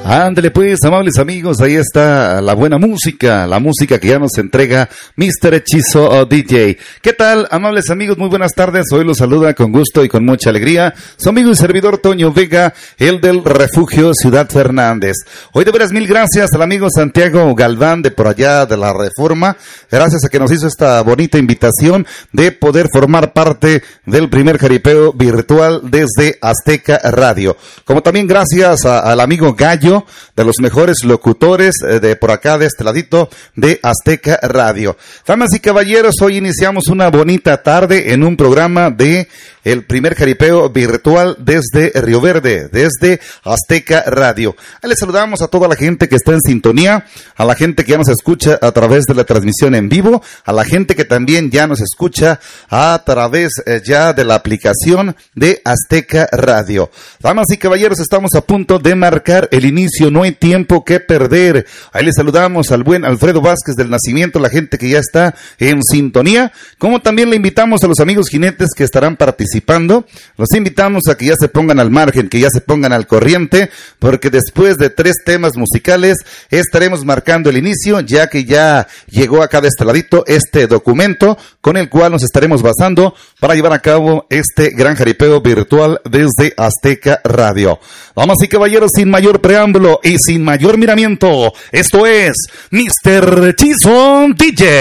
Ándale pues, amables amigos, ahí está la buena música, la música que ya nos entrega Mr. Hechizo DJ. ¿Qué tal, amables amigos? Muy buenas tardes, hoy los saluda con gusto y con mucha alegría su amigo y servidor Toño Vega, el del Refugio Ciudad Fernández. Hoy de veras mil gracias al amigo Santiago Galván de por allá de la Reforma, gracias a que nos hizo esta bonita invitación de poder formar parte del primer jaripeo virtual desde Azteca Radio. Como también gracias al amigo Gallo, de los mejores locutores de por acá, de este ladito, de Azteca Radio. Damas y caballeros, hoy iniciamos una bonita tarde en un programa de el primer jaripeo virtual desde Río Verde, desde Azteca Radio. Ahí les saludamos a toda la gente que está en sintonía, a la gente que ya nos escucha a través de la transmisión en vivo, a la gente que también ya nos escucha a través ya de la aplicación de Azteca Radio. Damas y caballeros, estamos a punto de marcar el inicio, no hay tiempo que perder. Ahí les saludamos al buen Alfredo Vázquez del Nacimiento, la gente que ya está en sintonía, como también le invitamos a los amigos jinetes que estarán participando. Los invitamos a que ya se pongan al margen, que ya se pongan al corriente, porque después de 3 temas musicales estaremos marcando el inicio, ya que ya llegó acá de este ladito este documento con el cual nos estaremos basando para llevar a cabo este gran jaripeo virtual desde Azteca Radio. Vamos y caballeros, sin mayor preámbulo y sin mayor miramiento, esto es Mr. Hechizo DJ.